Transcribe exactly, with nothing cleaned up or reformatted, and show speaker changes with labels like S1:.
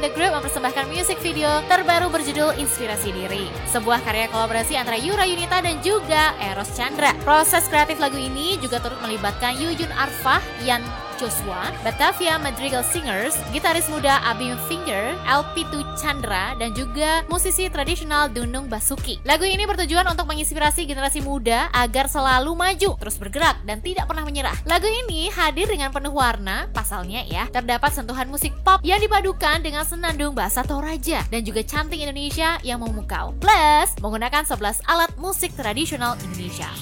S1: The Group mempersembahkan musik video terbaru berjudul Inspirasi Diri, sebuah karya kolaborasi antara Yura Yunita dan juga Eros Chandra. Proses kreatif lagu ini juga turut melibatkan Yuyun Arfah, Yan Joshua, Batavia Madrigal Singers, gitaris muda Abim Finger, L P dua Chandra, dan juga musisi tradisional Dunung Basuki. Lagu ini bertujuan untuk menginspirasi generasi muda agar selalu maju, terus bergerak, dan tidak pernah menyerah. Lagu ini hadir dengan penuh warna, pasalnya ya, terdapat sentuhan musik pop yang dipadukan dengan senandung bahasa Toraja, dan juga cantik Indonesia yang memukau, plus menggunakan sebelas alat musik tradisional Indonesia.